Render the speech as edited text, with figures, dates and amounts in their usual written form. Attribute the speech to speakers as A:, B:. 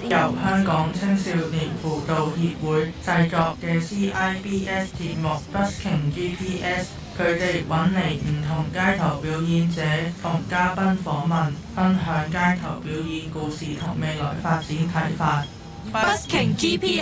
A: 由香港青少年輔導協會製作嘅 CIBS 節目 Busking GPS， 佢哋揾嚟唔同街頭表演者同嘉賓訪問，分享街頭表演故事同未來發展睇法。Busking GPS